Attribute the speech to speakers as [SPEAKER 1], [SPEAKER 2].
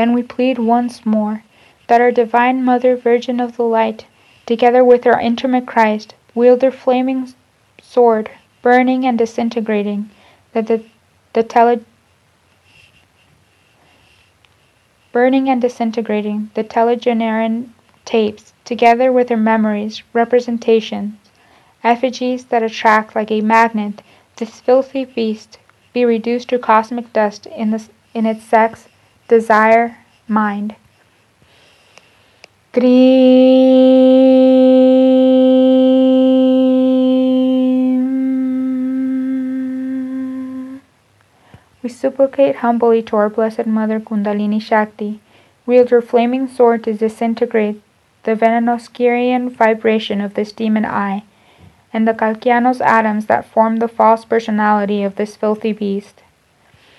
[SPEAKER 1] Then we plead once more that our Divine Mother, Virgin of the Light, together with our intimate Christ, wield their flaming sword, burning and disintegrating the telegenerian tapes, together with their memories, representations, effigies that attract like a magnet. This filthy beast be reduced to cosmic dust in its sex, desire, mind. We supplicate humbly to our Blessed Mother Kundalini Shakti, wield her flaming sword to disintegrate the venenoscurian vibration of this demon eye, and the calcaneous atoms that form the false personality of this filthy beast.